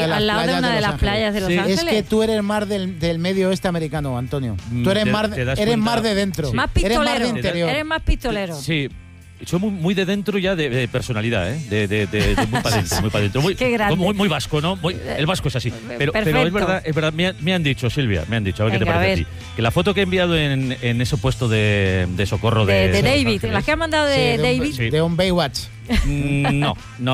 al lado de una de las playas de Los Ángeles. Es que tú eres mar del medio oeste americano, Antonio. Tú eres mar de dentro. Más pistolero. Eres mar de interior. Eres más pistolero. Sí. Soy muy de dentro ya de personalidad, ¿eh? De muy para dentro, muy para dentro. Muy vasco, ¿no? El vasco es así. Pero es verdad, me han dicho, Silvia, a ver qué te parece a ti. Que la foto que he enviado en ese puesto de socorro de David, las que ha mandado de David. De un Baywatch. No.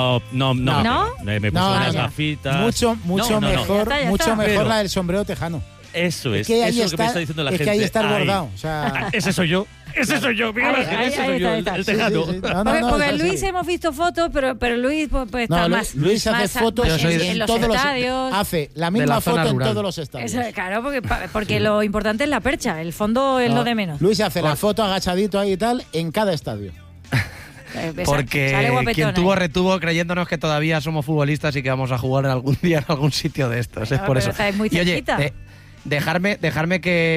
Me puse unas gafitas. Mucho mejor la del sombrero tejano. Eso es. Que eso es lo que me está diciendo la gente. Es que ahí está el bordado. O sea, ese soy yo. Ese soy yo, el tejano. Sí. Porque Luis hemos visto fotos, pero Luis pues está más. Luis hace fotos en los estadios. Hace la misma foto en todos los estadios. Claro, porque lo importante es la percha, el fondo es lo de menos. Luis hace la foto agachadito ahí y tal en cada estadio. Porque quien tuvo retuvo creyéndonos que todavía somos futbolistas y que vamos a jugar algún día en algún sitio de estos. Es por eso. Muy cerquita. Y oye, dejarme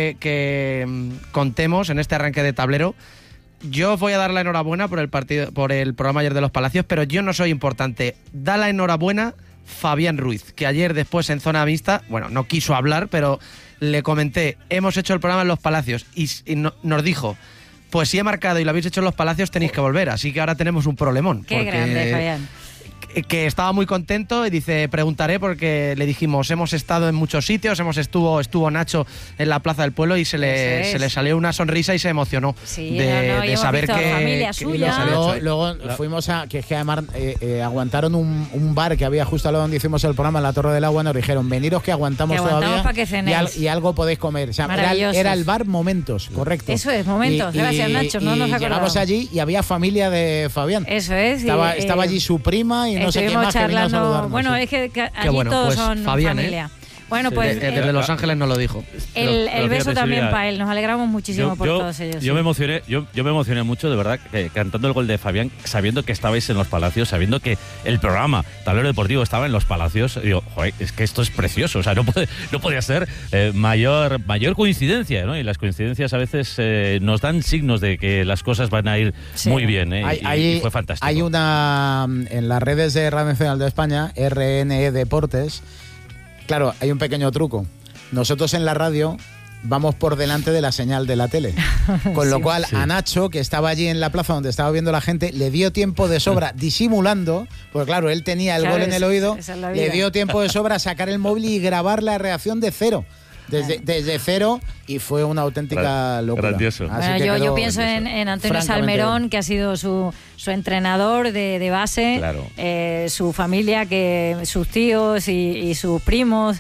que contemos en este arranque de tablero. Yo os voy a dar la enhorabuena por el programa ayer de Los Palacios, pero yo no soy importante. Da la enhorabuena Fabián Ruiz, que ayer después en zona mixta, bueno, no quiso hablar, pero le comenté, hemos hecho el programa en Los Palacios y nos dijo, pues si he marcado y lo habéis hecho en Los Palacios tenéis que volver, así que ahora tenemos un problemón. Qué grande, Fabián. Que estaba muy contento y dice, preguntaré porque le dijimos, hemos estado en muchos sitios, estuvo Nacho en la Plaza del Pueblo y se le salió una sonrisa y se emocionó de saber que luego fuimos a que además aguantaron un bar que había justo al lado donde hicimos el programa en la Torre del Agua, nos dijeron, veniros que aguantamos todavía y algo podéis comer. O sea, era el bar Momentos, correcto. Eso es, Momentos, gracias Nacho, no nos acordamos. Llegamos allí y había familia de Fabián. Eso es. Estaba allí su prima y no sé quién más que vino a saludarnos. Bueno, es que allí todos pues son Fabián, familia. Bueno, pues desde Los Ángeles nos lo dijo. El beso también para él. Nos alegramos muchísimo por todos ellos. Yo me emocioné mucho, de verdad, cantando el gol de Fabián, sabiendo que estabais en Los Palacios, sabiendo que el programa Tablero Deportivo estaba en Los Palacios. Digo, joder, es que esto es precioso. O sea, no podía ser mayor coincidencia, ¿no? Y las coincidencias a veces nos dan signos de que las cosas van a ir muy bien, ¿eh? Y fue fantástico. Hay una en las redes de Radio Nacional de España, RNE Deportes. Claro, hay un pequeño truco. Nosotros en la radio vamos por delante de la señal de la tele. Con lo cual, a Nacho, que estaba allí en la plaza donde estaba viendo la gente, le dio tiempo de sobra, disimulando, porque claro, él tenía el gol en el oído, le dio tiempo de sobra a sacar el móvil y grabar la reacción de cero. Desde cero, y fue una auténtica locura. Grandioso. Bueno, yo pienso en Antonio Salmerón, que ha sido su entrenador de base, claro. Su familia, que sus tíos y sus primos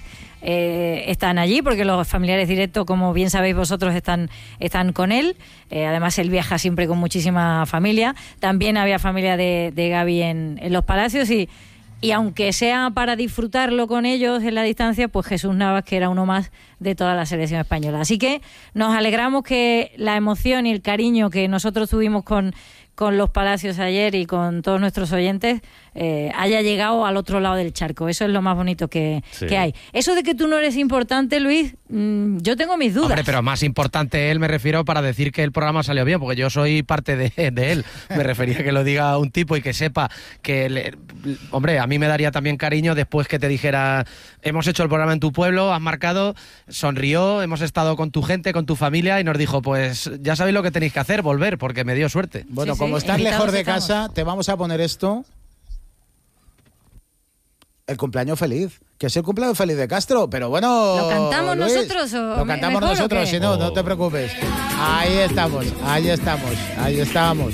están allí, porque los familiares directos, como bien sabéis vosotros, están con él. Además, él viaja siempre con muchísima familia. También había familia de Gaby en Los Palacios y aunque sea para disfrutarlo con ellos en la distancia, pues Jesús Navas, que era uno más de toda la selección española. Así que nos alegramos que la emoción y el cariño que nosotros tuvimos con Los Palacios ayer y con todos nuestros oyentes haya llegado al otro lado del charco. Eso es lo más bonito que hay. Eso de que tú no eres importante, Luis, yo tengo mis dudas. Hombre, pero más importante él, me refiero para decir que el programa salió bien, porque yo soy parte de él. Me refería a que lo diga un tipo y que sepa que... hombre, a mí me daría también cariño después que te dijera, hemos hecho el programa en tu pueblo, has marcado, sonrió, hemos estado con tu gente, con tu familia, y nos dijo, pues ya sabéis lo que tenéis que hacer, volver, porque me dio suerte. Bueno, como estás lejos de casa, te vamos a poner esto. El cumpleaños feliz, que es el cumpleaños feliz de Castro, pero bueno... ¿Lo cantamos Luis, nosotros o lo cantamos nosotros, si no te preocupes. Ahí estamos. Ahí estamos,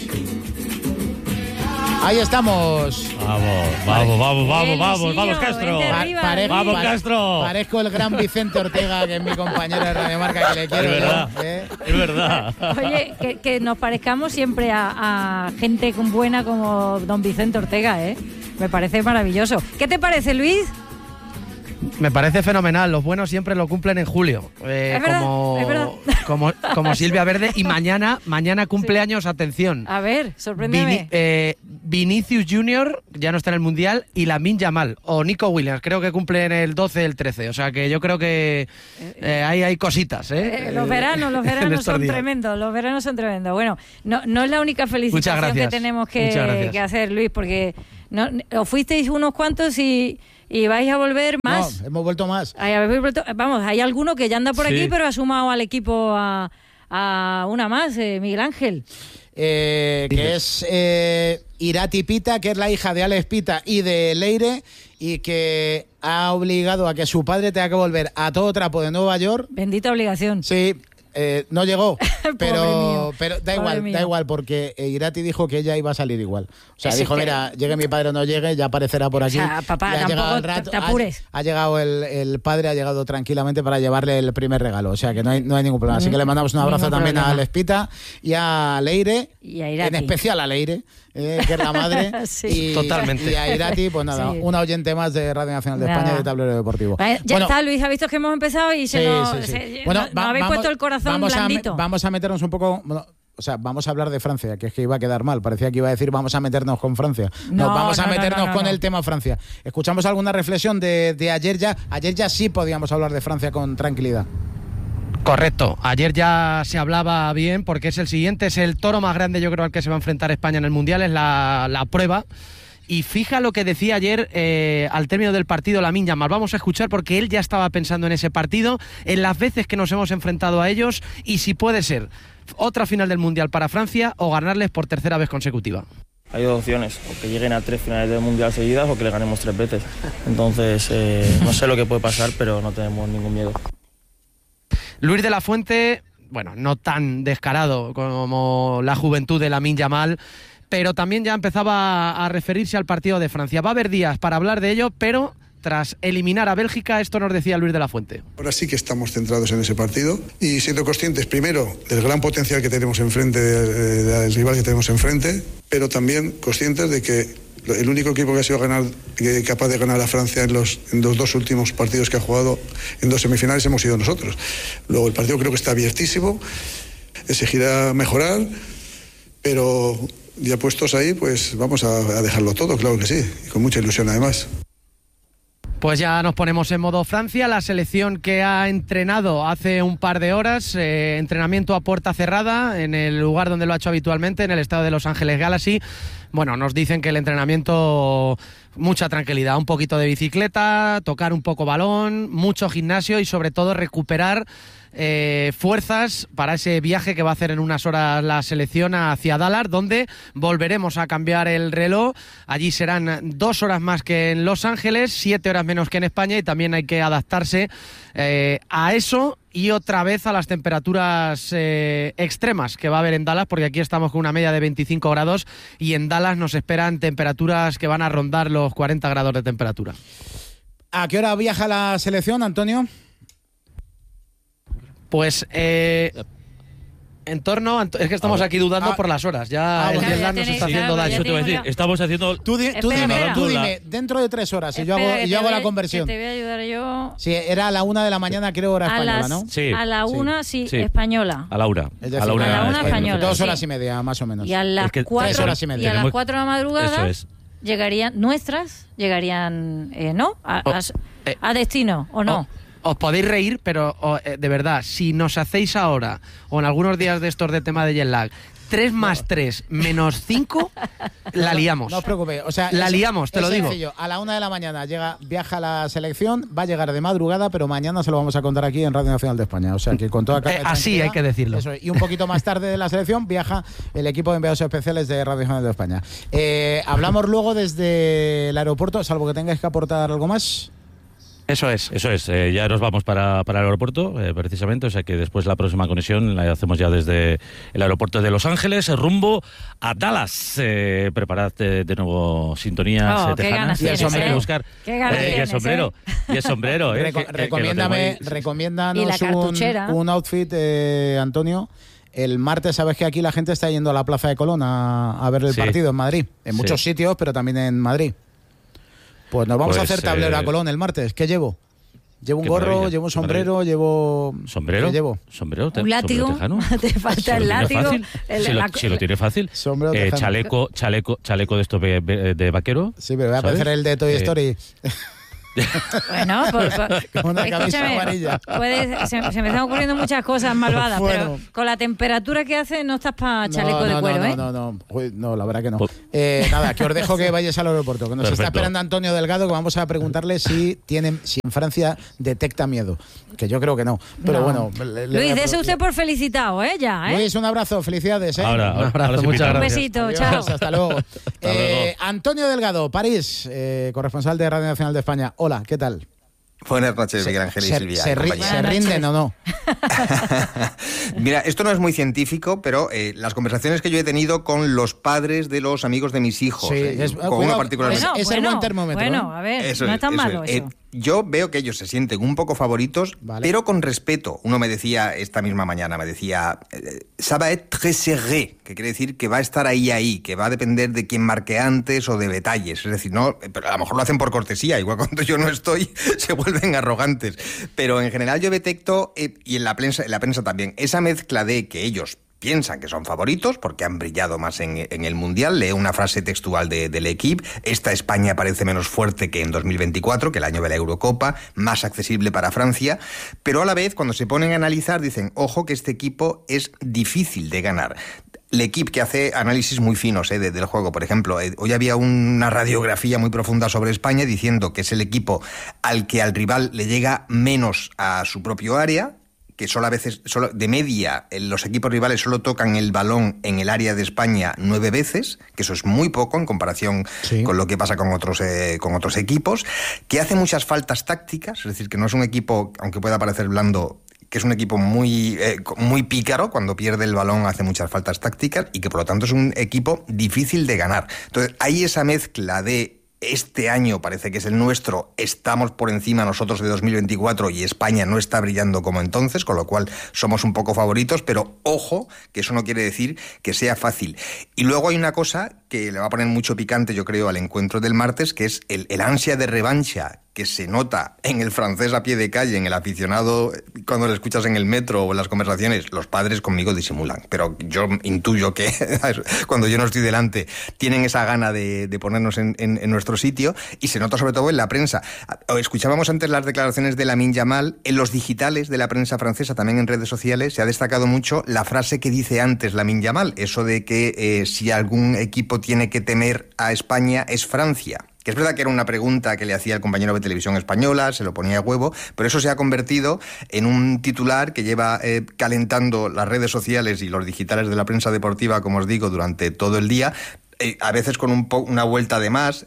Castro. Vamos, Castro. Parezco el gran Vicente Ortega, que es mi compañero de Radio Marca, que le quiero. Es verdad. Oye, que nos parezcamos siempre a gente buena como don Vicente Ortega, ¿eh? Me parece maravilloso. ¿Qué te parece, Luis? Me parece fenomenal. Los buenos siempre lo cumplen en julio. Es verdad. Como Silvia Verde. Y mañana cumpleaños, atención. A ver, sorpréndeme. Vinicius Junior, ya no está en el Mundial, y Lamine Yamal. O Nico Williams, creo que cumplen el 12 el 13. O sea que yo creo que hay cositas. Los veranos son tremendos. Los veranos son tremendos. Bueno, no es la única felicitación que tenemos que hacer, Luis, porque os fuisteis unos cuantos y y vais a volver más. No, hemos vuelto más. Vamos, hay alguno que ya anda por Sí. aquí, pero ha sumado al equipo a una más, Miguel Ángel. Que es Irati Pita, que es la hija de Alex Pita y de Leire, y que ha obligado a que su padre tenga que volver a todo trapo de Nueva York. Bendita obligación. Sí, no llegó, Pobre mío. pero da Pobre mío. igual, porque Irati dijo que ella iba a salir igual. O sea, Es dijo, que- mira, llegue mi padre o no llegue, ya aparecerá por aquí. O sea, papá, Y ha tampoco llegado el rato, te apures. Ha llegado el padre, ha llegado tranquilamente para llevarle el primer regalo. O sea, que no hay ningún problema. Así que le mandamos un abrazo Ningún también problema. a Alex Pita y a Leire, Y a Irati. en especial a Leire, que es la madre. Sí. Totalmente. Y a Irati, pues nada, Sí. una oyente más de Radio Nacional de Nada. España de Tablero Deportivo. Vale, ya Bueno, está, Luis, ha visto que hemos empezado y sí. Bueno, no habéis puesto el corazón blandito. Vamos a meternos un poco... bueno, o sea, vamos a hablar de Francia, que es que iba a quedar mal. Parecía que iba a decir vamos a meternos con Francia. No, vamos a meternos con el tema Francia. Escuchamos alguna reflexión de ayer ya. Ayer ya sí podíamos hablar de Francia con tranquilidad. Correcto, ayer ya se hablaba bien porque es el siguiente, es el toro más grande yo creo al que se va a enfrentar España en el Mundial, es la prueba. Y fija lo que decía ayer al término del partido Lamine Yamal. Vamos a escuchar porque él ya estaba pensando en ese partido, en las veces que nos hemos enfrentado a ellos y si puede ser otra final del Mundial para Francia o ganarles por tercera vez consecutiva. Hay dos opciones, o que lleguen a 3 finales del Mundial seguidas o que le ganemos 3 veces. Entonces, no sé lo que puede pasar, pero no tenemos ningún miedo. Luis de la Fuente, bueno, no tan descarado como la juventud de Lamine Yamal, pero también ya empezaba a referirse al partido de Francia. Va a haber días para hablar de ello, pero tras eliminar a Bélgica, esto nos decía Luis de la Fuente. Ahora sí que estamos centrados en ese partido y siendo conscientes, primero, del gran potencial que tenemos enfrente, del rival que tenemos enfrente, pero también conscientes de que el único equipo que ha sido capaz de ganar a Francia en los 2 últimos partidos que ha jugado en 2 semifinales hemos sido nosotros. Luego el partido creo que está abiertísimo, exigirá mejorar, pero ya puestos ahí, pues vamos a dejarlo todo, claro que sí, y con mucha ilusión además. Pues ya nos ponemos en modo Francia, la selección que ha entrenado hace un par de horas, entrenamiento a puerta cerrada en el lugar donde lo ha hecho habitualmente, en el estadio de Los Ángeles Galaxy. Bueno, nos dicen que el entrenamiento, mucha tranquilidad, un poquito de bicicleta, tocar un poco balón, mucho gimnasio y sobre todo recuperar fuerzas para ese viaje que va a hacer en unas horas la selección hacia Dallas, donde volveremos a cambiar el reloj. Allí serán 2 horas más que en Los Ángeles, 7 horas menos que en España y también hay que adaptarse a eso y otra vez a las temperaturas extremas que va a haber en Dallas, porque aquí estamos con una media de 25 grados y en Dallas nos esperan temperaturas que van a rondar los 40 grados de temperatura. ¿A qué hora viaja la selección, Antonio? Pues en torno, es que estamos aquí dudando por las horas, ya el bueno. jet lag Ya nos tenéis- está haciendo claro, daño. ya Eso te voy a tengo decir. ya. Estamos haciendo... Tú Espera. dime, dentro de 3 horas, y yo Espera, que hago te la voy- conversión. que te voy a ayudar yo. Sí, era a la 1 de la mañana, creo, hora A española, las, ¿no? Sí. a la Sí. 1, sí, Sí. española. A Laura. Es decir, a la una, a la una española. española. 2 horas sí. y media, más o menos. Y a las Es que 4 3 horas y media. y a las Tenemos- 4 de la madrugada Eso es. llegarían llegarían, ¿no? A destino, ¿o no? Os podéis reír, pero de verdad, si nos hacéis ahora, o en algunos días de estos de tema de jet lag, 3 más 3 menos 5, la liamos. No os preocupéis. O sea, La liamos, te es lo digo. sencillo. A la 1 de la mañana viaja la selección, va a llegar de madrugada, pero mañana se lo vamos a contar aquí en Radio Nacional de España. O sea, que con toda calma y así tranquilidad, hay que decirlo. Eso es. Y un poquito más tarde de la selección viaja el equipo de enviados especiales de Radio Nacional de España. Hablamos luego desde el aeropuerto, salvo que tengáis que aportar algo más. Eso es. Eso es, ya nos vamos para el aeropuerto, precisamente, o sea que después la próxima conexión la hacemos ya desde el aeropuerto de Los Ángeles, rumbo a Dallas. Preparad de nuevo sintonías Oh, qué tejanas. ganas tienes, Eso hay que ¿eh? buscar. Qué ganas Y el tienes, sombrero, y el sombrero. Recomiéndame, Y la recomiéndanos cartuchera. un outfit, Antonio. El martes, sabes que aquí la gente está yendo a la Plaza de Colón a ver el Sí. partido en Madrid. En Sí. muchos sitios, pero también en Madrid. Pues nos vamos a Pues, hacer tablero a Colón el martes. ¿Qué llevo? Llevo un Qué gorro, maravilla, llevo un qué sombrero, llevo... ¿Sombrero? ¿Qué llevo? ¿Sombrero? Un látigo. ¿Sombrero tejano? Te falta Si el lo tiene látigo. fácil, si lo tiene fácil. Sombrero tejano. Chaleco de estos de vaquero. Sí, pero voy a ¿sabes? aparecer el de Toy Story. Bueno, Como una camisa escúchame, amarilla. se me están ocurriendo muchas cosas malvadas, Bueno. pero con la temperatura que hace no estás para chaleco de cuero, ¿eh? No. Uy, no, la verdad que no. Nada, que os dejo que vayáis al aeropuerto, que nos Perfecto. está esperando Antonio Delgado, que vamos a preguntarle si en Francia detecta miedo. Que yo creo que no. Pero No. bueno. Luis, dese usted por felicitado, ¿eh? Ya, ¿eh? Luis, un abrazo, felicidades. Ahora Un abrazo, sí muchas invitamos. Un gracias. besito, Adiós, chao. hasta luego. luego. Antonio Delgado, París, corresponsal de Radio Nacional de España. Hola, ¿qué tal? Buenas noches, Miguel Ángel y Silvia. y compañía. ¿Se rinden o no? Mira, esto no es muy científico, pero las conversaciones que yo he tenido con los padres de los amigos de mis hijos, con uno cuidado, particularmente. es el buen termómetro. Bueno, ¿eh? a ver, Eso no es, es tan eso malo es. eso. Yo veo que ellos se sienten un poco favoritos, Vale. pero con respeto. Uno me decía esta misma mañana, ça va être très serré, que quiere decir que va a estar ahí, que va a depender de quién marque antes o de detalles. Es decir, no, pero a lo mejor lo hacen por cortesía, igual cuando yo no estoy se vuelven arrogantes. Pero en general yo detecto, y en la prensa también, esa mezcla de que ellos piensan que son favoritos porque han brillado más en el Mundial. Leo una frase textual del equipo: esta España parece menos fuerte que en 2024, que el año de la Eurocopa, más accesible para Francia, pero a la vez cuando se ponen a analizar dicen, ojo que este equipo es difícil de ganar. El equipo que hace análisis muy finos del juego. Por ejemplo, hoy había una radiografía muy profunda sobre España diciendo que es el equipo al que al rival le llega menos a su propio área, que solo de media los equipos rivales solo tocan el balón en el área de España 9 veces, que eso es muy poco en comparación con lo que pasa con otros equipos, que hace muchas faltas tácticas, es decir, que no es un equipo, aunque pueda parecer blando, que es un equipo muy pícaro. Cuando pierde el balón hace muchas faltas tácticas y que por lo tanto es un equipo difícil de ganar. Entonces hay esa mezcla de este año parece que es el nuestro, estamos por encima nosotros de 2024 y España no está brillando como entonces, con lo cual somos un poco favoritos, pero ojo, que eso no quiere decir que sea fácil. Y luego hay una cosa que le va a poner mucho picante, yo creo, al encuentro del martes, que es el ansia de revancha que se nota en el francés a pie de calle, en el aficionado, cuando lo escuchas en el metro o en las conversaciones. Los padres conmigo disimulan, pero yo intuyo que cuando yo no estoy delante tienen esa gana de ponernos en nuestro sitio, y se nota sobre todo en la prensa. Escuchábamos antes las declaraciones de Lamine Yamal. En los digitales de la prensa francesa, también en redes sociales, se ha destacado mucho la frase que dice antes Lamine Yamal, eso de que si algún equipo tiene que temer a España es Francia. Que es verdad que era una pregunta que le hacía el compañero de televisión española, se lo ponía a huevo, pero eso se ha convertido en un titular que lleva calentando las redes sociales y los digitales de la prensa deportiva, como os digo, durante todo el día. A veces con una vuelta de más,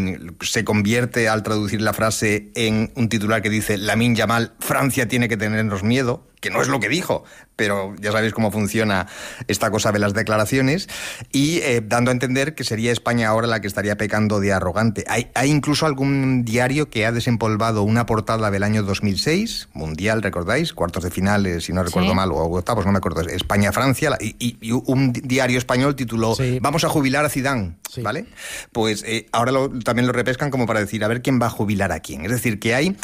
se convierte al traducir la frase en un titular que dice Lamine Yamal, Francia tiene que tenernos miedo, que no es lo que dijo, pero ya sabéis cómo funciona esta cosa de las declaraciones, y dando a entender que sería España ahora la que estaría pecando de arrogante. Hay incluso algún diario que ha desempolvado una portada del año 2006, Mundial, ¿recordáis? Cuartos de final, si no recuerdo mal, o octavos, no me acuerdo, España-Francia, y un diario español tituló Vamos a jubilar a Zidane, ¿vale? Pues ahora también lo repescan como para decir, a ver quién va a jubilar a quién. Es decir, que hay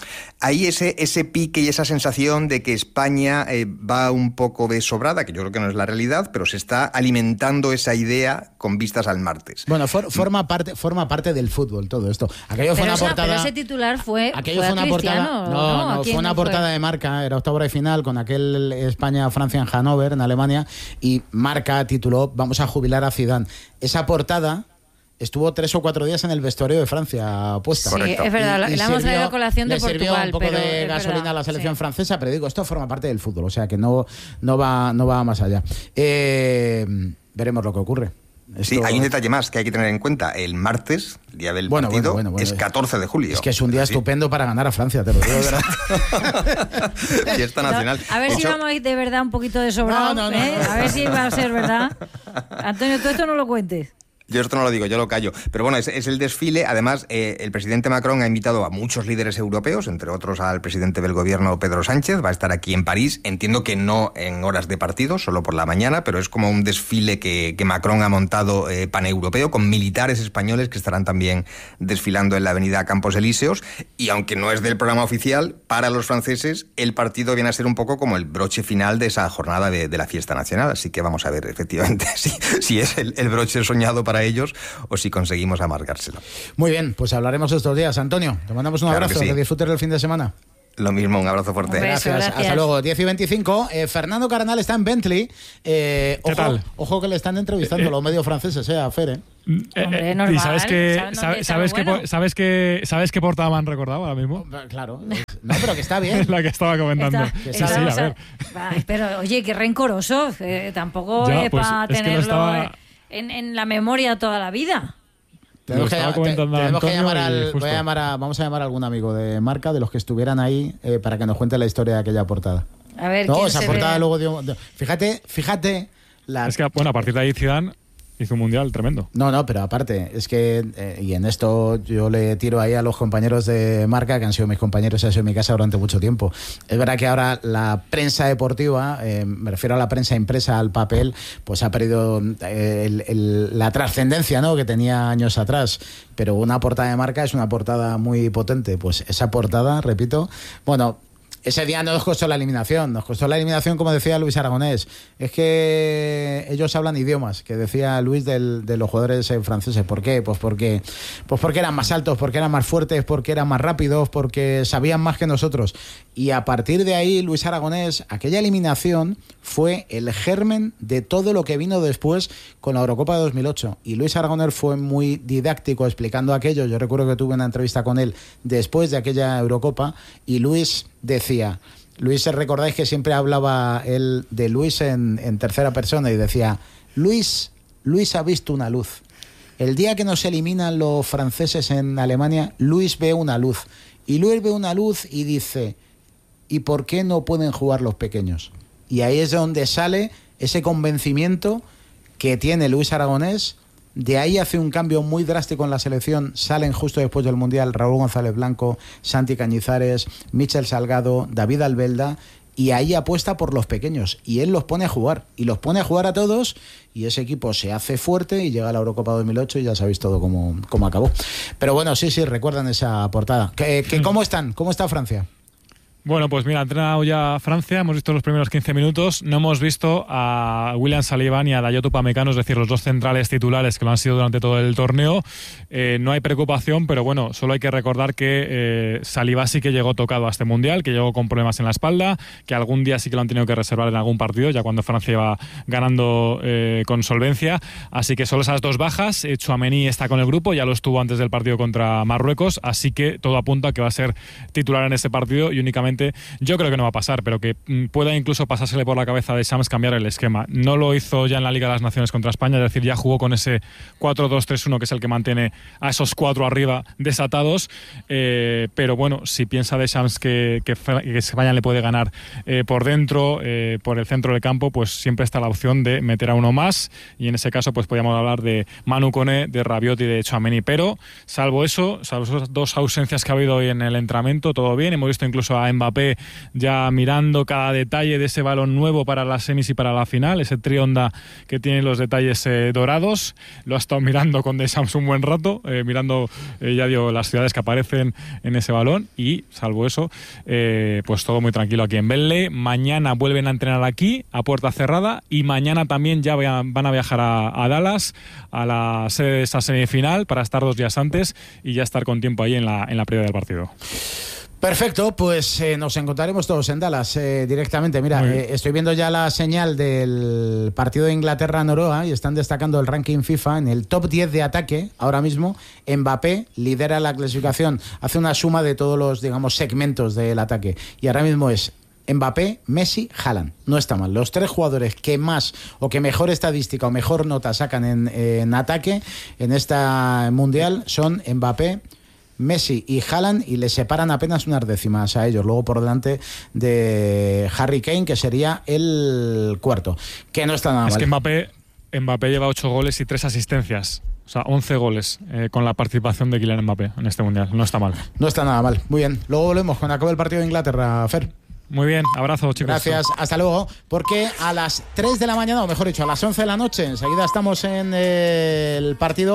ese pique y esa sensación de que España va un poco de sobrada, que yo creo que no es la realidad, pero se está alimentando esa idea con vistas al martes. Bueno, forma parte del fútbol todo esto. Aquello fue una portada. Pero ese titular fue. Aquello fue fue una portada. No, fue una portada de Marca, era octavo de final con aquel España-Francia en Hannover, en Alemania, y Marca tituló Vamos a jubilar a Zidane. Esa portada estuvo 3 o 4 días en el vestuario de Francia puesta. Sí, correcto. Es verdad, la hemos traído a colación de Portugal. Le sirvió un poco de gasolina a la selección francesa, pero digo, esto forma parte del fútbol, o sea que no va más allá. Veremos lo que ocurre. Sí, hay un detalle más que hay que tener en cuenta. El martes, el día del partido, es 14 de julio. Es que es un día estupendo para ganar a Francia, te lo digo de verdad. Fiesta nacional. A ver si vamos a ir de verdad un poquito de sobrado. No. A ver si va a ser verdad. Antonio, tú esto no lo cuentes. Yo esto no lo digo, yo lo callo. Pero bueno, es el desfile. Además, el presidente Macron ha invitado a muchos líderes europeos, entre otros al presidente del gobierno, Pedro Sánchez. Va a estar aquí en París. Entiendo que no en horas de partido, solo por la mañana, pero es como un desfile que Macron ha montado paneuropeo, con militares españoles que estarán también desfilando en la avenida Campos Elíseos. Y aunque no es del programa oficial, para los franceses el partido viene a ser un poco como el broche final de esa jornada de la fiesta nacional. Así que vamos a ver, efectivamente, si es el broche soñado para para ellos o si conseguimos amargárselo. Muy bien, pues hablaremos estos días. Antonio, te mandamos un abrazo, que disfrutes del fin de semana. Lo mismo, un abrazo fuerte. Gracias. Hasta luego. 10:25. Fernando Carnal está en Bentley. ¿Qué tal? Ojo que le están entrevistando los medios franceses, a Fer. Hombre, normal. ¿Y sabes qué portada me han recordado ahora mismo? Claro. No, pero que está bien. La que estaba comentando. Sí, a ver. Pero, oye, qué rencoroso. Tampoco ya, es pues, para tenerlo en la memoria toda la vida. Vamos a llamar a algún amigo de Marca, de los que estuvieran ahí, para que nos cuente la historia de aquella portada. A ver, no, esa portada luego dio. Fíjate. Es que, a partir de ahí Zidane hizo un mundial tremendo. No, pero aparte, es que, y en esto yo le tiro ahí a los compañeros de Marca, que han sido mis compañeros, han sido en mi casa durante mucho tiempo. Es verdad que ahora la prensa deportiva, me refiero a la prensa impresa, al papel, pues ha perdido la trascendencia, ¿no?, que tenía años atrás. Pero una portada de Marca es una portada muy potente. Pues esa portada, repito, bueno, ese día no nos costó la eliminación, como decía Luis Aragonés. Es que ellos hablan idiomas, que decía Luis de los jugadores franceses. ¿Por qué? Pues porque eran más altos, porque eran más fuertes, porque eran más rápidos, porque sabían más que nosotros. Y a partir de ahí, Luis Aragonés, aquella eliminación fue el germen de todo lo que vino después con la Eurocopa de 2008. Y Luis Aragonés fue muy didáctico explicando aquello. Yo recuerdo que tuve una entrevista con él después de aquella Eurocopa y Luis decía, recordáis que siempre hablaba él de Luis en tercera persona y decía, Luis ha visto una luz. El día que nos eliminan los franceses en Alemania, Luis ve una luz. Y Luis ve una luz y dice, ¿y por qué no pueden jugar los pequeños? Y ahí es donde sale ese convencimiento que tiene Luis Aragonés. De ahí hace un cambio muy drástico en la selección. Salen justo después del Mundial Raúl González Blanco, Santi Cañizares, Michel Salgado, David Albelda, y ahí apuesta por los pequeños y él los pone a jugar, y los pone a jugar a todos, y ese equipo se hace fuerte y llega a la Eurocopa 2008 y ya sabéis todo cómo acabó. Pero bueno, sí, recuerdan esa portada. ¿Cómo están? ¿Cómo está Francia? Bueno, pues mira, ha entrenado ya Francia, hemos visto los primeros 15 minutos, no hemos visto a William Saliba ni a Dayot Upamecano, es decir, los dos centrales titulares que lo han sido durante todo el torneo. No hay preocupación, pero bueno, solo hay que recordar que Saliba sí que llegó tocado a este Mundial, que llegó con problemas en la espalda, que algún día sí que lo han tenido que reservar en algún partido, ya cuando Francia iba ganando con solvencia. Así que solo esas dos bajas. Tchouaméni está con el grupo, ya lo estuvo antes del partido contra Marruecos, así que todo apunta a que va a ser titular en ese partido y únicamente yo creo que no va a pasar, pero que pueda incluso pasársele por la cabeza a Deschamps cambiar el esquema. No lo hizo ya en la Liga de las Naciones contra España, es decir, ya jugó con ese 4-2-3-1 que es el que mantiene a esos cuatro arriba desatados, pero bueno, si piensa Deschamps que España le puede ganar por dentro, por el centro del campo, pues siempre está la opción de meter a uno más, y en ese caso pues podríamos hablar de Manu Koné, de Rabiot y de Tchouaméni, pero salvo esas dos ausencias que ha habido hoy en el entrenamiento, todo bien. Hemos visto incluso a Mbappé ya mirando cada detalle de ese balón nuevo para las semis y para la final, ese trionda que tiene los detalles dorados. Lo ha estado mirando con Deschamps un buen rato, mirando las ciudades que aparecen en ese balón, y salvo eso, pues todo muy tranquilo aquí en Bentley. Mañana vuelven a entrenar aquí a puerta cerrada, y mañana también ya van a viajar a Dallas, a la sede de esa semifinal, para estar 2 días antes y ya estar con tiempo ahí en la previa del partido. Perfecto, pues nos encontraremos todos en Dallas directamente. Mira, estoy viendo ya la señal del partido de Inglaterra-Noruega y están destacando el ranking FIFA en el top 10 de ataque. Ahora mismo Mbappé lidera la clasificación, hace una suma de todos los, segmentos del ataque, y ahora mismo es Mbappé, Messi, Haaland. No está mal. Los 3 jugadores que más o que mejor estadística o mejor nota sacan en ataque en esta mundial son Mbappé, Messi y Haaland, y le separan apenas unas décimas a ellos. Luego por delante de Harry Kane, que sería el cuarto, que no está nada mal. Es que Mbappé lleva 8 goles y 3 asistencias. O sea, 11 goles con la participación de Kylian Mbappé en este Mundial. No está mal. No está nada mal. Muy bien. Luego volvemos cuando acabe el partido de Inglaterra, Fer. Muy bien, abrazo, chicos. Gracias, hasta luego. Porque a las 3 de la mañana, o mejor dicho, a las 11 de la noche, enseguida estamos en el partido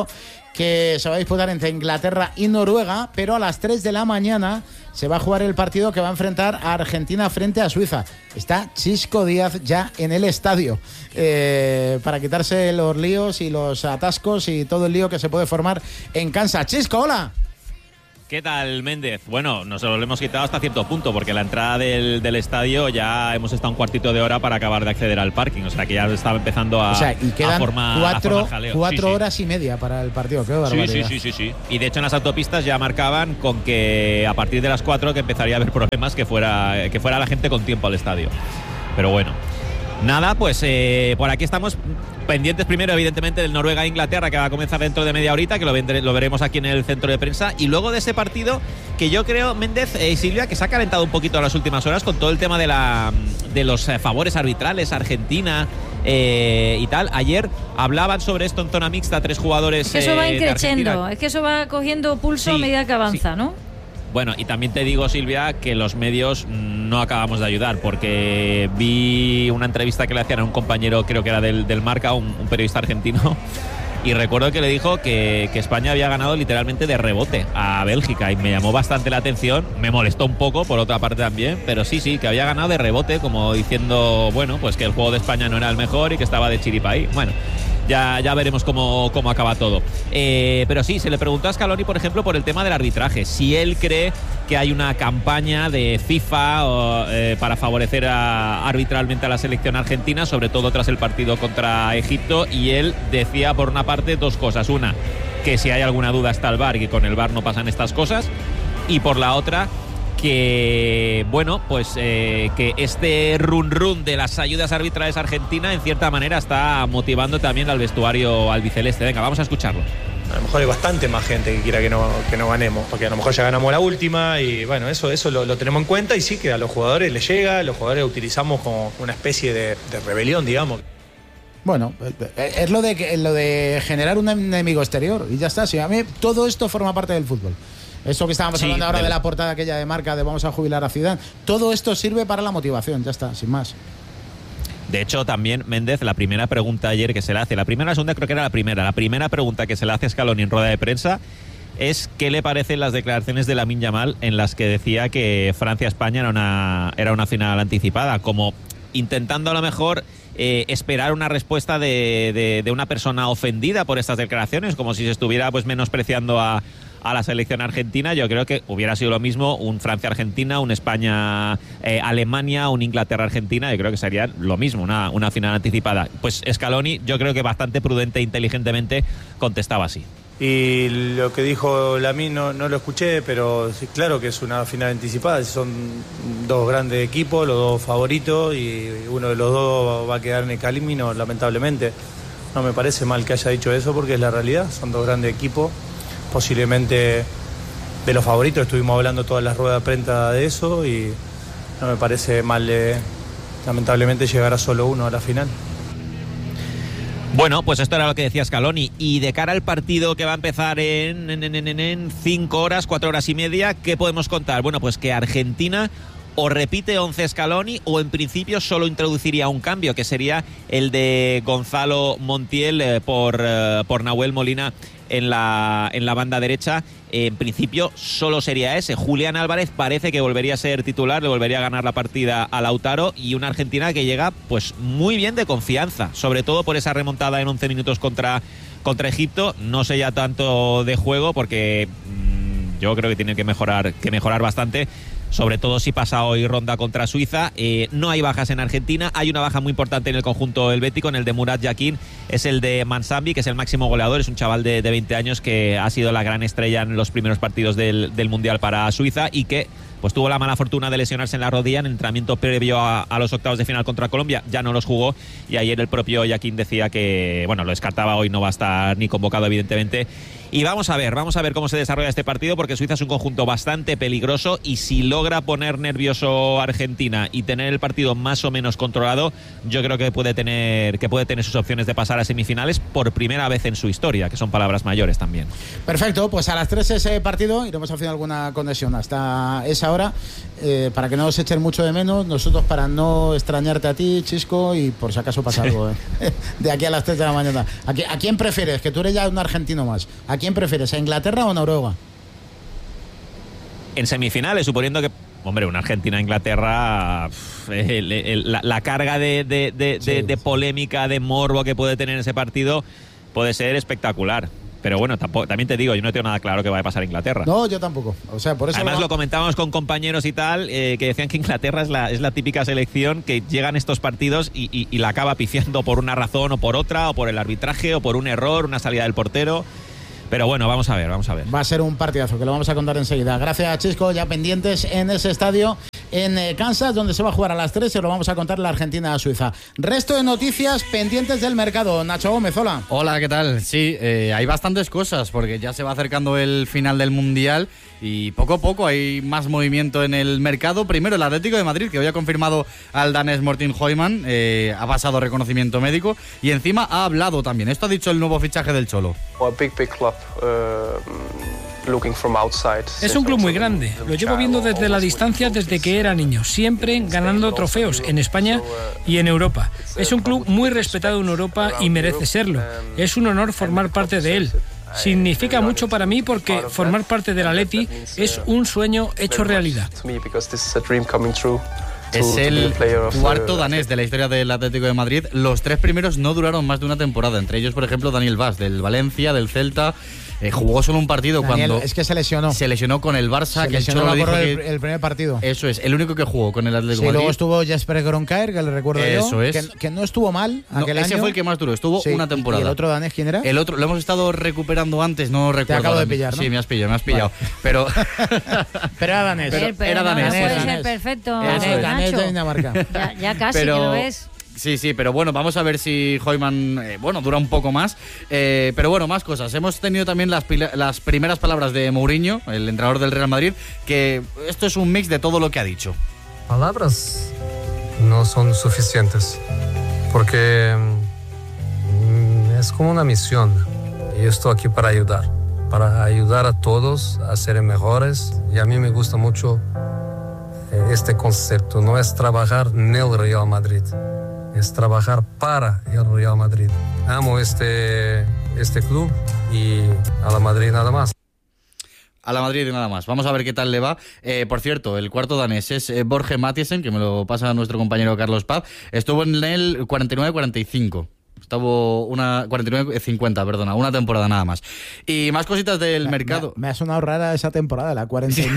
que se va a disputar entre Inglaterra y Noruega, pero a las 3 de la mañana se va a jugar el partido que va a enfrentar a Argentina frente a Suiza. Está Chisco Díaz ya en el estadio para quitarse los líos y los atascos y todo el lío que se puede formar en Kansas. Chisco, hola. ¿Qué tal, Méndez? Bueno, nos lo hemos quitado hasta cierto punto, porque la entrada del estadio ya hemos estado un cuartito de hora para acabar de acceder al parking. O sea, que ya estaba empezando a, y quedan formar jaleo. cuatro horas y media para el partido. Qué barbaridad. Sí. Y de hecho en las autopistas ya marcaban con que a partir de las 4 que empezaría a haber problemas que fuera la gente con tiempo al estadio. Pero bueno. Nada, pues por aquí estamos pendientes primero, evidentemente, del Noruega-Inglaterra, que va a comenzar dentro de media horita, que lo veremos aquí en el centro de prensa. Y luego de ese partido, que yo creo, Méndez y Silvia, que se ha calentado un poquito en las últimas horas con todo el tema de los favores arbitrales, Argentina y tal. Ayer hablaban sobre esto en zona mixta 3 jugadores. Es que eso va increciendo, es que eso va cogiendo pulso a medida que avanza, ¿no? Bueno, y también te digo, Silvia, que los medios no acabamos de ayudar, porque vi una entrevista que le hacían a un compañero, creo que era del Marca, un periodista argentino, y recuerdo que le dijo que España había ganado literalmente de rebote a Bélgica, y me llamó bastante la atención, me molestó un poco por otra parte también, pero sí, que había ganado de rebote, como diciendo, bueno, pues que el juego de España no era el mejor y que estaba de chiripaí. Bueno, ya veremos cómo acaba todo. Pero sí, se le preguntó a Scaloni, por ejemplo, por el tema del arbitraje. Si él cree que hay una campaña de FIFA para favorecer arbitralmente a la selección argentina, sobre todo tras el partido contra Egipto. Y él decía, por una parte, 2 cosas. Una, que si hay alguna duda está el VAR y que con el VAR no pasan estas cosas. Y por la otra, que bueno, pues que este run de las ayudas arbitrales a Argentina en cierta manera está motivando también al vestuario albiceleste. Venga, vamos a escucharlo. A lo mejor hay bastante más gente que quiera que no ganemos, porque a lo mejor ya ganamos la última y bueno, eso lo tenemos en cuenta, y sí que a los jugadores les llega, los jugadores lo utilizamos como una especie de rebelión, digamos. Bueno, es lo de generar un enemigo exterior y ya está. Sí, a mí todo esto forma parte del fútbol. Eso que estábamos hablando ahora de la portada aquella de Marca de vamos a jubilar a Zidane, todo esto sirve para la motivación, ya está, sin más. De hecho, también, Méndez, la primera pregunta ayer que se le hace, la segunda creo que era la primera pregunta que se le hace a Scaloni en rueda de prensa es qué le parecen las declaraciones de Lamine Yamal en las que decía que Francia-España era una final anticipada, como intentando a lo mejor esperar una respuesta de una persona ofendida por estas declaraciones, como si se estuviera pues menospreciando a la selección argentina. Yo creo que hubiera sido lo mismo un Francia-Argentina, un España-Alemania, un Inglaterra-Argentina. Yo creo que sería lo mismo, una final anticipada. Pues Scaloni, yo creo que bastante prudente e inteligentemente contestaba así. Y lo que dijo Lamine no lo escuché, pero sí, claro que es una final anticipada. Son 2 grandes equipos, los 2 favoritos, y uno de los 2 va a quedar en el camino, lamentablemente. No me parece mal que haya dicho eso, porque es la realidad. Son 2 grandes equipos, posiblemente de los favoritos. Estuvimos hablando todas las ruedas de prensa de eso, y no me parece mal, lamentablemente, llegar a solo uno a la final. Bueno, pues esto era lo que decía Scaloni. Y de cara al partido que va a empezar en 5 horas, 4 horas y media, ¿qué podemos contar? Bueno, pues que Argentina o repite 11 Scaloni o en principio solo introduciría un cambio, que sería el de Gonzalo Montiel por Nahuel Molina en la banda derecha. En principio solo sería ese. Julián Álvarez parece que volvería a ser titular, le volvería a ganar la partida a Lautaro, y una Argentina que llega pues muy bien de confianza, sobre todo por esa remontada en 11 minutos contra Egipto. No sé ya tanto de juego, porque yo creo que tiene que mejorar bastante, sobre todo si pasa hoy ronda contra Suiza. No hay bajas en Argentina, hay una baja muy importante en el conjunto helvético, en el de Murat Yakin, es el de Mansambi, que es el máximo goleador, es un chaval de 20 años que ha sido la gran estrella en los primeros partidos del Mundial para Suiza, y que pues tuvo la mala fortuna de lesionarse en la rodilla en el entrenamiento previo a los octavos de final contra Colombia. Ya no los jugó, y ayer el propio Yakin decía que, bueno, lo descartaba, hoy no va a estar ni convocado, evidentemente. Y vamos a ver cómo se desarrolla este partido, porque Suiza es un conjunto bastante peligroso, y si logra poner nervioso a Argentina y tener el partido más o menos controlado, yo creo que puede tener sus opciones de pasar a semifinales por primera vez en su historia, que son palabras mayores también. Perfecto, pues a las 3 ese partido, iremos haciendo alguna conexión hasta esa hora. para que no os echen mucho de menos, nosotros para no extrañarte a ti, Chisco, y por si acaso pasa algo de aquí a las 3 de la mañana. ¿A quién prefieres? Que tú eres ya un argentino más. ¿A quién prefieres? ¿A Inglaterra o a Noruega? En semifinales, suponiendo que, hombre, una Argentina-Inglaterra, la carga de polémica, de morbo que puede tener ese partido puede ser espectacular. Pero bueno, también te digo, yo no tengo nada claro que vaya a pasar a Inglaterra. No, yo tampoco. O sea, por eso además lo comentábamos con compañeros y tal, que decían que Inglaterra es la típica selección que llegan estos partidos y la acaba pifiando por una razón o por otra, o por el arbitraje, o por un error, una salida del portero. Pero bueno, vamos a ver. Va a ser un partidazo, que lo vamos a contar enseguida. Gracias, Chisco, ya pendientes en ese estadio en Kansas, donde se va a jugar a las 3, y lo vamos a contar la Argentina-Suiza. Resto de noticias pendientes del mercado. Nacho Gómez, hola. Hola, ¿qué tal? Sí, hay bastantes cosas, porque ya se va acercando el final del Mundial y poco a poco hay más movimiento en el mercado. Primero el Atlético de Madrid, que hoy ha confirmado al danés Morten Højmann, ha pasado reconocimiento médico y encima ha hablado también. Esto ha dicho el nuevo fichaje del Cholo. Es un club muy grande, lo llevo viendo desde la distancia desde que era niño, siempre ganando trofeos en España y en Europa. Es un club muy respetado en Europa y merece serlo. Es un honor formar parte de él. Significa mucho para mí porque formar parte del Atleti es un sueño hecho realidad. Es el cuarto danés de la historia del Atlético de Madrid. Los 3 primeros no duraron más de una temporada. Entre ellos, por ejemplo, Daniel Vaz, del Valencia, del Celta. Jugó solo un partido. Daniel, cuando es que se lesionó. Se lesionó con el Barça. Se lesionó el primer partido. Eso es, el único que jugó con el Atlético de Madrid. Luego estuvo Jesper Gronkaer, que le recuerdo eso yo. Es. Que no estuvo mal aquel año. Ese fue el que más duró, estuvo una temporada. ¿Y el otro danés quién era? El otro, lo hemos estado recuperando antes, no recuerdo. Te acabo de pillar, ¿no? Sí, me has pillado. Vale. Pero era danés. Era danés. No puede ser perfecto, danés de Dinamarca. Ya casi que lo ves. Sí, pero bueno, vamos a ver si Højmann, dura un poco más. Pero bueno, más cosas. Hemos tenido también las primeras palabras de Mourinho, el entrenador del Real Madrid, que esto es un mix de todo lo que ha dicho. Palabras no son suficientes, porque es como una misión. Y estoy aquí para ayudar a todos a ser mejores. Y a mí me gusta mucho este concepto. No es trabajar en el Real Madrid, es trabajar para el Real Madrid. Amo este club y a la Madrid nada más. A la Madrid y nada más. Vamos a ver qué tal le va. Por cierto, el cuarto danés es Borge Mathiesen, que me lo pasa nuestro compañero Carlos Paz. Estuvo en el 49-45. Estuvo una 49-50, perdona, una temporada nada más. Y más cositas del mercado. Me ha sonado rara esa temporada, la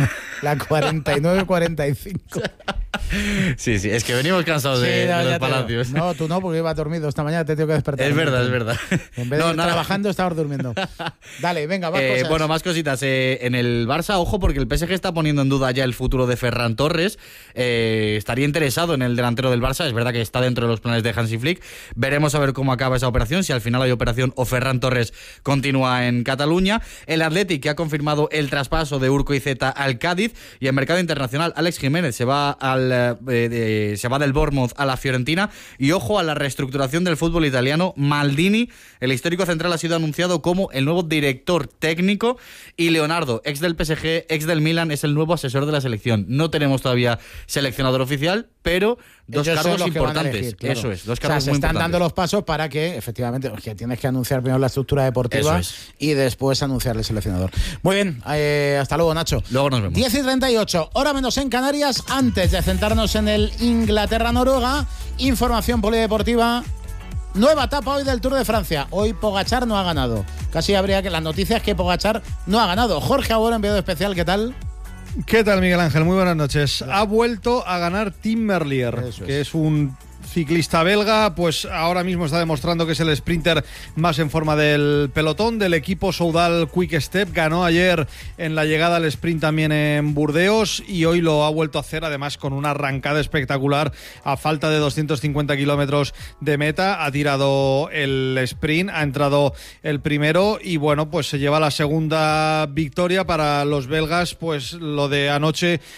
49-45. Sí, es que venimos cansados de los Palacios. No, tú no, porque iba dormido esta mañana, te tengo que despertar. Es verdad. En vez de ir trabajando, estabas durmiendo. Dale, venga, más cosas. Bueno, más cositas. En el Barça, ojo, porque el PSG está poniendo en duda ya el futuro de Ferran Torres. Estaría interesado en el delantero del Barça. Es verdad que está dentro de los planes de Hansi Flick. Veremos a ver cómo acaba esa operación, si al final hay operación o Ferran Torres continúa en Cataluña. El Athletic, que ha confirmado el traspaso de Urco Iceta al Cádiz. Y en mercado internacional, Alex Jiménez se va del Bournemouth a la Fiorentina. Y ojo a la reestructuración del fútbol italiano. Maldini, el histórico central, ha sido anunciado como el nuevo director técnico, y Leonardo, ex del PSG, ex del Milan, es el nuevo asesor de la selección. No tenemos todavía seleccionador oficial, pero dos cargos importantes. Elegir, claro. Eso es, dos cargos muy importantes. Se están dando los pasos para que, efectivamente, que tienes que anunciar primero la estructura deportiva y después anunciar el seleccionador. Muy bien, hasta luego, Nacho. Luego nos vemos. 10:38, hora menos en Canarias. Antes de centrarnos en el Inglaterra-Noruega, información polideportiva. Nueva etapa hoy del Tour de Francia. Hoy Pogačar no ha ganado. Casi habría que las noticias que Pogačar no ha ganado. Jorge Agüero, enviado especial, ¿qué tal? ¿Qué tal, Miguel Ángel? Muy buenas noches. Ha vuelto a ganar Tim Merlier, que es un ciclista belga, pues ahora mismo está demostrando que es el sprinter más en forma del pelotón del equipo Soudal Quick Step. Ganó ayer en la llegada al sprint también en Burdeos y hoy lo ha vuelto a hacer, además con una arrancada espectacular a falta de 250 kilómetros de meta. Ha tirado el sprint, ha entrado el primero y bueno, pues se lleva la segunda victoria para los belgas. Pues lo de anoche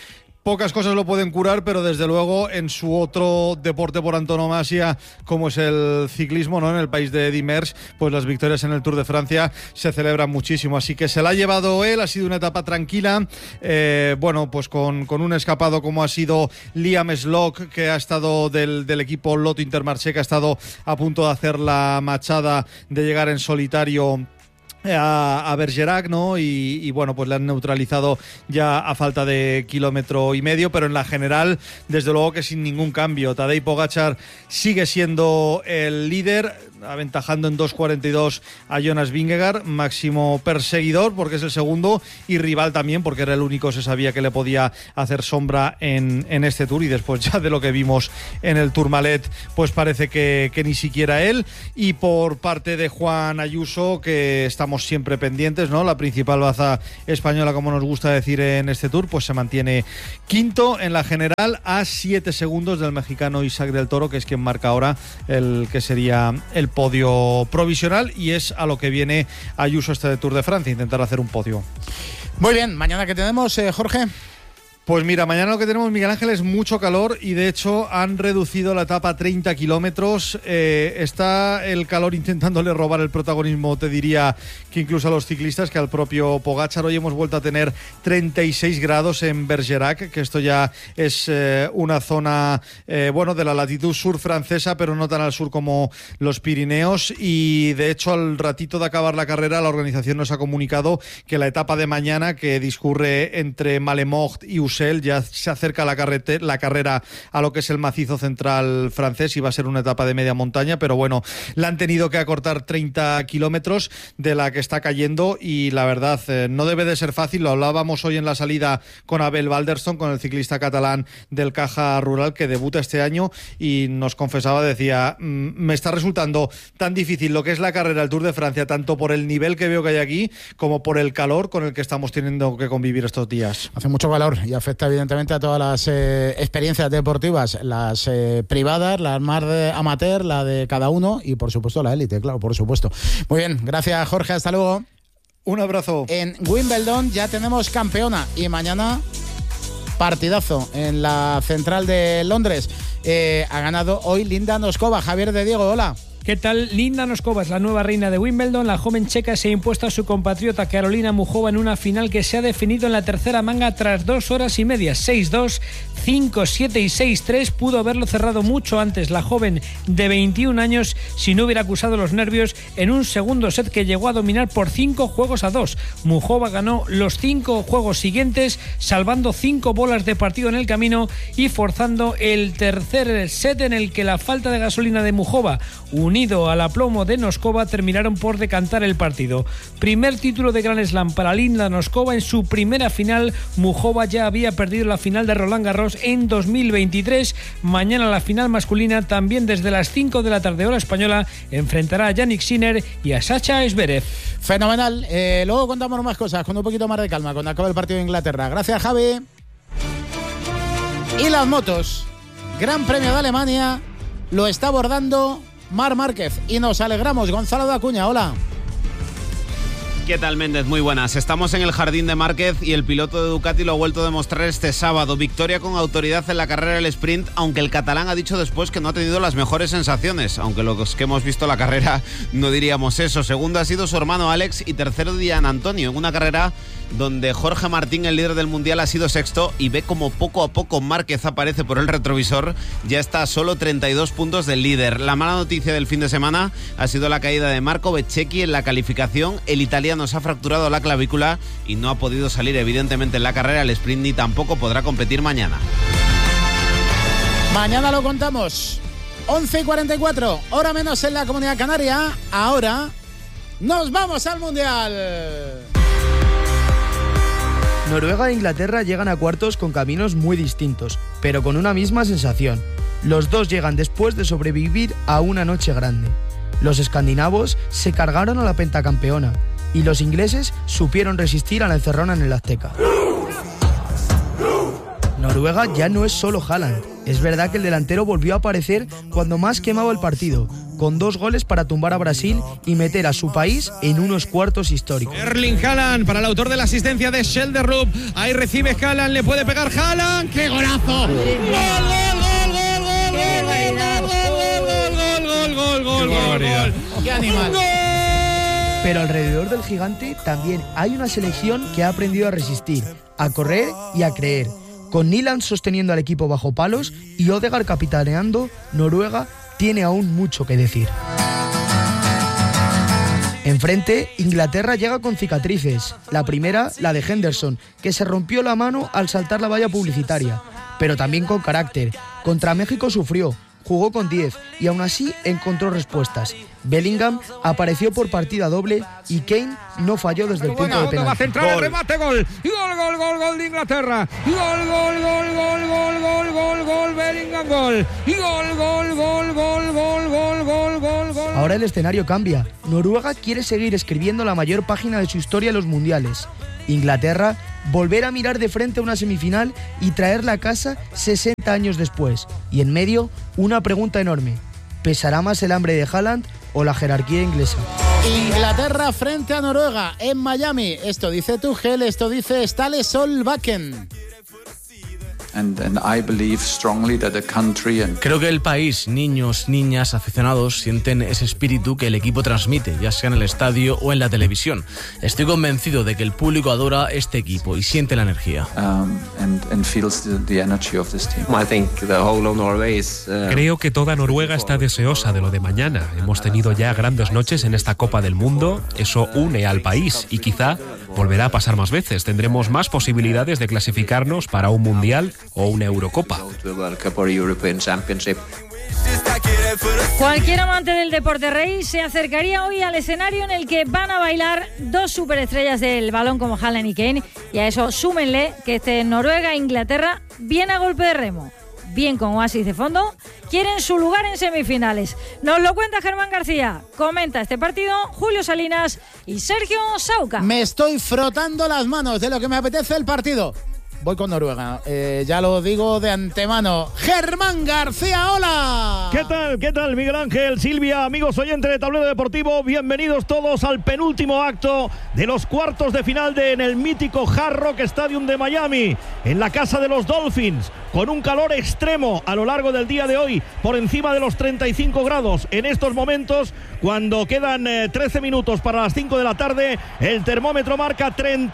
pocas cosas lo pueden curar, pero desde luego en su otro deporte por antonomasia, como es el ciclismo, ¿no? En el país de Eddy Merckx, pues las victorias en el Tour de Francia se celebran muchísimo. Así que se la ha llevado él, ha sido una etapa tranquila. Bueno, pues con un escapado como ha sido Liam Slock, que ha estado del equipo Lotto Intermarché, que ha estado a punto de hacer la machada de llegar en solitario a Bergerac, ¿no? Y bueno, pues le han neutralizado ya a falta de 1,5 kilómetros, pero en la general, desde luego que sin ningún cambio. Tadej Pogačar sigue siendo el líder, aventajando en 2.42 a Jonas Vingegaard, máximo perseguidor porque es el segundo y rival también porque era el único, se sabía que le podía hacer sombra en este Tour, y después ya de lo que vimos en el Tourmalet, pues parece que ni siquiera él. Y por parte de Juan Ayuso, que estamos siempre pendientes, ¿no? La principal baza española, como nos gusta decir en este Tour, pues se mantiene quinto en la general a 7 segundos del mexicano Isaac del Toro, que es quien marca ahora el que sería el podio provisional, y es a lo que viene Ayuso este Tour de Francia, intentar hacer un podio. Muy bien, mañana que tenemos, Jorge. Pues mira, mañana lo que tenemos, Miguel Ángel, es mucho calor y de hecho han reducido la etapa a 30 kilómetros. Está el calor intentándole robar el protagonismo, te diría que incluso a los ciclistas, que al propio Pogačar. Hoy hemos vuelto a tener 36 grados en Bergerac, que esto ya es una zona, bueno, de la latitud sur francesa, pero no tan al sur como los Pirineos. Y de hecho, al ratito de acabar la carrera, la organización nos ha comunicado que la etapa de mañana, que discurre entre Malemort y Ussel, ya se acerca la carrera a lo que es el macizo central francés, y va a ser una etapa de media montaña, pero bueno, la han tenido que acortar 30 kilómetros de la que está cayendo, y la verdad no debe de ser fácil. Lo hablábamos hoy en la salida con Abel Balderston, con el ciclista catalán del Caja Rural, que debuta este año, y nos confesaba, decía, me está resultando tan difícil lo que es la carrera del Tour de Francia, tanto por el nivel que veo que hay aquí como por el calor con el que estamos teniendo que convivir estos días. Hace mucho calor y afecta evidentemente a todas las experiencias deportivas, las privadas, las más amateur, la de cada uno, y por supuesto la élite, claro, por supuesto. Muy bien, gracias Jorge, hasta luego. Un abrazo. En Wimbledon ya tenemos campeona y mañana partidazo en la central de Londres. Ha ganado hoy Linda Noskova. Javier de Diego, hola. ¿Qué tal? Linda Noskova es la nueva reina de Wimbledon. La joven checa se ha impuesto a su compatriota Karolina Muchova en una final que se ha definido en la tercera manga tras 2 horas y media. 6-2, 5-7 y 6-3. Pudo haberlo cerrado mucho antes la joven de 21 años si no hubiera acusado los nervios en un segundo set que llegó a dominar por 5-2. Muchova ganó los 5 juegos siguientes, salvando 5 bolas de partido en el camino y forzando el tercer set, en el que la falta de gasolina de Muchova, unido al aplomo de Noskova, terminaron por decantar el partido. Primer título de Grand Slam para Linda Noskova en su primera final. Muchova ya había perdido la final de Roland Garros en 2023. Mañana la final masculina, también desde las 5 de la tarde hora española, enfrentará a Jannik Sinner y a Sasha Zverev. Fenomenal. Luego contamos más cosas con un poquito más de calma cuando acabe el partido de Inglaterra. Gracias, Javi. Y las motos. Gran Premio de Alemania lo está abordando Marc Márquez y nos alegramos. Gonzalo de Acuña, hola. ¿Qué tal, Méndez? Muy buenas. Estamos en el jardín de Márquez y el piloto de Ducati lo ha vuelto a demostrar este sábado. Victoria con autoridad en la carrera del sprint, aunque el catalán ha dicho después que no ha tenido las mejores sensaciones, aunque los que hemos visto la carrera no diríamos eso. Segundo ha sido su hermano Alex y tercero Gian Antonio, en una carrera donde Jorge Martín, el líder del Mundial, ha sido sexto, y ve como poco a poco Márquez aparece por el retrovisor. Ya está a solo 32 puntos del líder. La mala noticia del fin de semana ha sido la caída de Marco Bezzecchi en la calificación. El italiano se ha fracturado la clavícula y no ha podido salir evidentemente en la carrera al sprint, ni tampoco podrá competir mañana. Mañana lo contamos. 11:44, hora menos en la Comunidad Canaria. Ahora nos vamos al Mundial. Noruega e Inglaterra llegan a cuartos con caminos muy distintos, pero con una misma sensación. Los dos llegan después de sobrevivir a una noche grande. Los escandinavos se cargaron a la pentacampeona y los ingleses supieron resistir a la encerrona en el Azteca. Noruega ya no es solo Haaland. Es verdad que el delantero volvió a aparecer cuando más quemaba el partido, con 2 goles para tumbar a Brasil y meter a su país en unos cuartos históricos. Erling Haaland para el autor de la asistencia de Schelderup. Ahí recibe Haaland, le puede pegar Haaland. ¡Qué golazo! ¡Gol! ¡Qué animal! Pero alrededor del gigante también hay una selección que ha aprendido a resistir, a correr y a creer. Con Nyland sosteniendo al equipo bajo palos y Odegaard capitaneando, Noruega tiene aún mucho que decir. Enfrente, Inglaterra llega con cicatrices. La primera, la de Henderson, que se rompió la mano al saltar la valla publicitaria, pero también con carácter. Contra México sufrió, jugó con 10 y aún así encontró respuestas. Bellingham apareció por partida doble y Kane no falló desde el punto de penalti. Va a centrar el remate, gol. Y gol de Inglaterra. Y gol, Bellingham, gol. Y gol. Ahora el escenario cambia. Noruega quiere seguir escribiendo la mayor página de su historia en los mundiales. Inglaterra volver a mirar de frente a una semifinal y traerla a casa 60 años después. Y en medio, una pregunta enorme. ¿Pesará más el hambre de Haaland o la jerarquía inglesa? Inglaterra frente a Noruega en Miami. Esto dice Tuchel, esto dice Ståle Solbakken. Creo que el país, niños, niñas, aficionados, sienten ese espíritu que el equipo transmite, ya sea en el estadio o en la televisión. Estoy convencido de que el público adora este equipo y siente la energía. Creo que toda Noruega está deseosa de lo de mañana. Hemos tenido ya grandes noches en esta Copa del Mundo. Eso une al país y quizá volverá a pasar más veces. Tendremos más posibilidades de clasificarnos para un Mundial o una Eurocopa. Cualquier amante del deporte rey se acercaría hoy al escenario en el que van a bailar 2 superestrellas del balón como Haaland y Kane, y a eso súmenle que Noruega e Inglaterra, bien a golpe de remo, bien con oasis de fondo, quieren su lugar en semifinales. Nos lo cuenta Germán García, comenta este partido Julio Salinas y Sergio Sauca. Me estoy frotando las manos de lo que me apetece el partido. Voy con Noruega, ya lo digo de antemano. Germán García, hola. ¿Qué tal, Miguel Ángel, Silvia, amigos oyentes de Tablero Deportivo? Bienvenidos todos al penúltimo acto de los cuartos de final en el mítico Hard Rock Stadium de Miami, en la casa de los Dolphins, con un calor extremo a lo largo del día de hoy, por encima de los 35 grados. En estos momentos, cuando quedan 13 minutos para las 5 de la tarde, el termómetro marca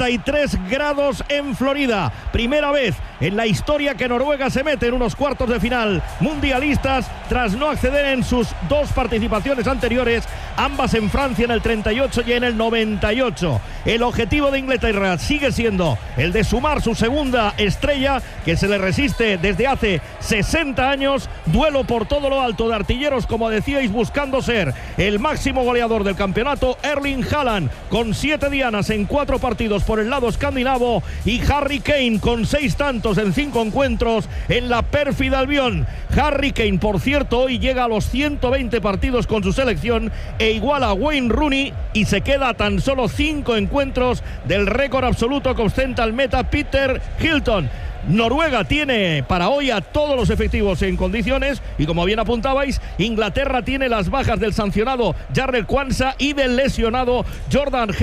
33 grados en Florida. Primera vez en la historia que Noruega se mete en unos cuartos de final mundialistas tras no acceder en sus 2 participaciones anteriores, ambas en Francia en el 38 y en el 98. El objetivo de Inglaterra sigue siendo el de sumar su segunda estrella, que se le resiste desde hace 60 años. Duelo por todo lo alto de artilleros, como decíais, buscando ser el máximo goleador del campeonato, Erling Haaland, con 7 dianas en 4 partidos por el lado escandinavo, y Harry Kane con 6 tantos en 5 encuentros en la pérfida Albión. Harry Kane, por cierto, hoy llega a los 120 partidos con su selección e iguala a Wayne Rooney y se queda a tan solo 5 encuentros del récord absoluto que ostenta el meta Peter Hilton. Noruega tiene para hoy a todos los efectivos en condiciones y, como bien apuntabais, Inglaterra tiene las bajas del sancionado Jarrell Quansah y del lesionado Jordan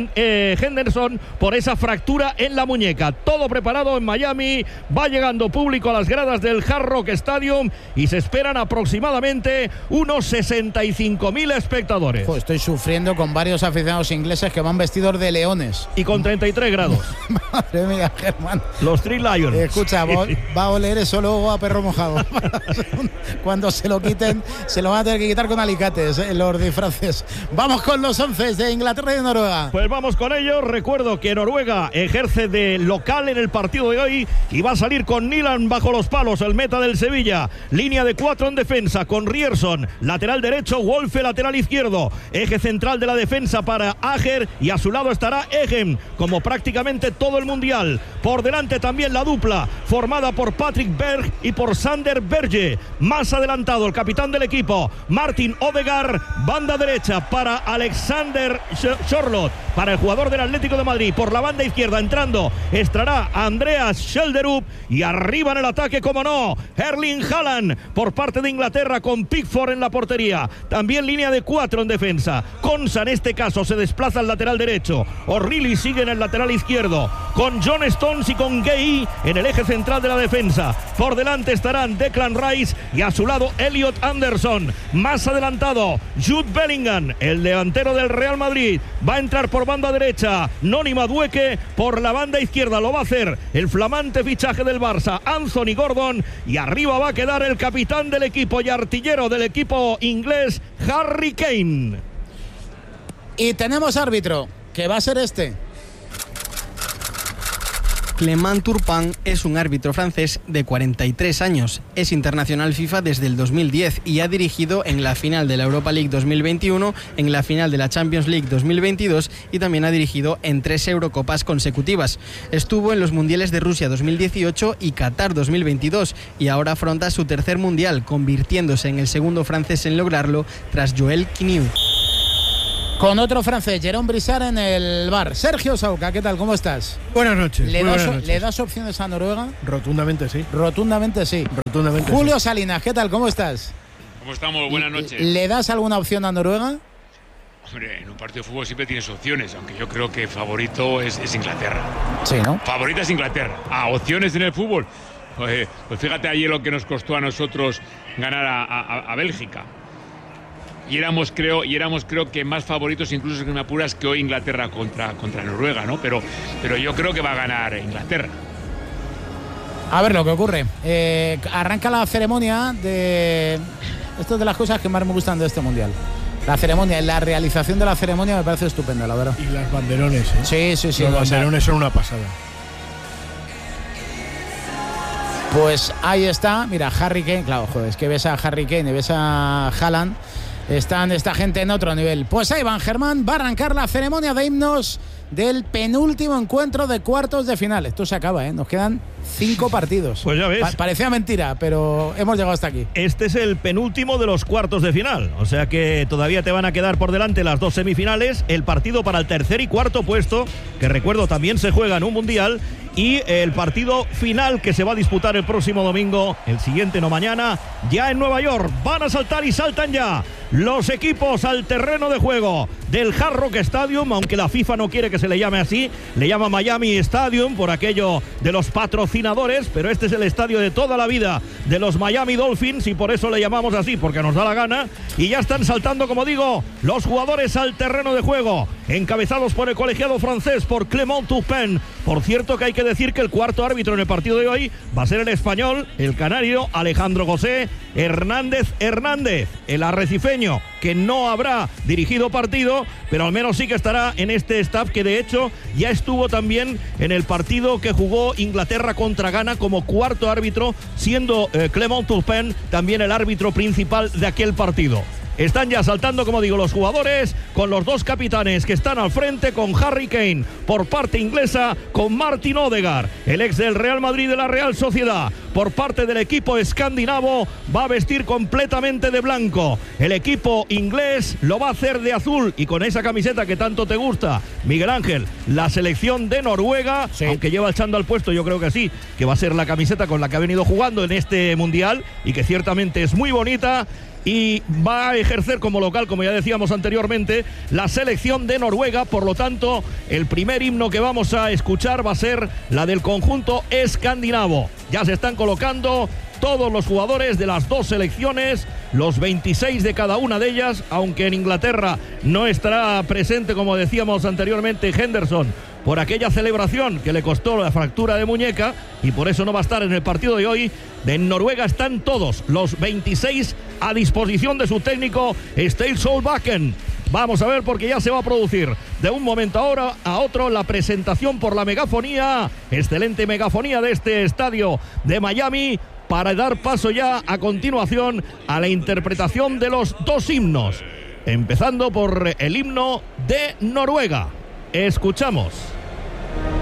Henderson por esa fractura en la muñeca. Todo preparado en Miami, va llegando público a las gradas del Hard Rock Stadium y se esperan aproximadamente unos 65.000 espectadores. Estoy sufriendo con varios aficionados ingleses que van vestidos de leones. Y con 33 grados. Madre mía, Germán. Los Three Lions. Escucha, va a oler eso luego a perro mojado. Cuando se lo quiten, se lo van a tener que quitar con alicates, los disfraces. Vamos con los 11 de Inglaterra y de Noruega. Pues vamos con ellos. Recuerdo que Noruega ejerce de local en el partido de hoy y va a salir con Nyland bajo los palos, el meta del Sevilla. Línea de 4 en defensa con Ryerson, lateral derecho, Wolfe, lateral izquierdo. Eje central de la defensa para Ajer y a su lado estará Egem, como prácticamente todo el mundial. Por delante también la dupla formada por Patrick Berg y por Sander Berge. Más adelantado el capitán del equipo, Martin Odegaard. Banda derecha para Alexander Sørloth. para el jugador del Atlético de Madrid. Por la banda izquierda entrando estará Andreas Schelderup y arriba en el ataque, como no, Erling Haaland por parte de Inglaterra con Pickford en la portería. También línea de 4 en defensa. Konsa en este caso se desplaza al lateral derecho. O'Reilly sigue en el lateral izquierdo con John Stones y con Gay en el eje central de la defensa. Por delante estarán Declan Rice y a su lado Elliot Anderson. Más adelantado Jude Bellingham, el delantero del Real Madrid, va a entrar por banda derecha. Noni Madueke por la banda izquierda, lo va a hacer el flamante fichaje del Barça, Anthony Gordon, y arriba va a quedar el capitán del equipo y artillero del equipo inglés, Harry Kane. Y tenemos árbitro, que va a ser este. Clément Turpin es un árbitro francés de 43 años. Es internacional FIFA desde el 2010 y ha dirigido en la final de la Europa League 2021, en la final de la Champions League 2022 y también ha dirigido en 3 Eurocopas consecutivas. Estuvo en los Mundiales de Rusia 2018 y Qatar 2022 y ahora afronta su tercer Mundial, convirtiéndose en el segundo francés en lograrlo tras Joel Quiniu. Con otro francés, Jérôme Brissard en el bar. Sergio Sauca, ¿qué tal? ¿Cómo estás? Buenas noches. ¿Le das opciones a Noruega? Rotundamente sí. Rotundamente sí. Rotundamente Julio sí. Salinas, ¿qué tal? ¿Cómo estás? ¿Cómo estamos? Buenas noches. ¿Le das alguna opción a Noruega? Hombre, en un partido de fútbol siempre tienes opciones, aunque yo creo que favorito es Inglaterra. Sí, ¿no? Favorita es Inglaterra. Opciones en el fútbol. Pues fíjate ayer lo que nos costó a nosotros ganar a Bélgica. Y éramos creo que más favoritos, incluso que me apuras, que hoy Inglaterra contra Noruega, ¿no? Pero yo creo que va a ganar Inglaterra. A ver lo que ocurre. Arranca la ceremonia de... Esto es de las cosas que más me gustan de este Mundial. La ceremonia, la realización de la ceremonia me parece estupenda, la verdad. Y las banderones, ¿eh? Sí. Los banderones son una pasada. Pues ahí está, mira, Harry Kane, claro, joder, es que ves a Harry Kane y ves a Haaland, están esta gente en otro nivel. Pues ahí van, Germán, va a arrancar la ceremonia de himnos del penúltimo encuentro de cuartos de final. Esto se acaba, ¿eh? Nos quedan 5 partidos. Pues ya ves. Parecía mentira, pero hemos llegado hasta aquí. Este es el penúltimo de los cuartos de final, o sea que todavía te van a quedar por delante las 2 semifinales, el partido para el tercer y cuarto puesto, que recuerdo también se juega en un mundial, y el partido final que se va a disputar el próximo domingo, el siguiente no mañana, ya en Nueva York. Van a saltar y saltan ya los equipos al terreno de juego del Hard Rock Stadium, aunque la FIFA no quiere que se le llame así, le llama Miami Stadium por aquello de los patrocinadores, pero este es el estadio de toda la vida de los Miami Dolphins y por eso le llamamos así, porque nos da la gana. Y ya están saltando, como digo, los jugadores al terreno de juego, encabezados por el colegiado francés, por Clément Turpin. Por cierto que hay que decir que el cuarto árbitro en el partido de hoy va a ser el español, el canario Alejandro José Hernández, el arrecifeño, que no habrá dirigido partido, pero al menos sí que estará en este staff, que de hecho ya estuvo también en el partido que jugó Inglaterra contra Ghana como cuarto árbitro, siendo Clément Turpin también el árbitro principal de aquel partido. Están ya saltando, como digo, los jugadores, con los 2 capitanes que están al frente, con Harry Kane por parte inglesa, con Martin Odegaard, el ex del Real Madrid de la Real Sociedad. Por parte del equipo escandinavo va a vestir completamente de blanco. El equipo inglés lo va a hacer de azul y con esa camiseta que tanto te gusta, Miguel Ángel. La selección de Noruega, sí, aunque lleva el chándal puesto, yo creo que sí, que va a ser la camiseta con la que ha venido jugando en este Mundial y que ciertamente es muy bonita. Y va a ejercer como local, como ya decíamos anteriormente, la selección de Noruega. Por lo tanto, el primer himno que vamos a escuchar va a ser la del conjunto escandinavo. Ya se están colocando todos los jugadores de las 2 selecciones, los 26 de cada una de ellas, aunque en Inglaterra no estará presente, como decíamos anteriormente, Henderson, por aquella celebración que le costó la fractura de muñeca y por eso no va a estar en el partido de hoy. En Noruega están todos los 26 a disposición de su técnico Ståle Solbakken. Vamos a ver, porque ya se va a producir de un momento ahora a otro la presentación por la megafonía, excelente megafonía de este estadio de Miami, para dar paso ya a continuación a la interpretación de los 2 himnos, empezando por el himno de Noruega. Escuchamos.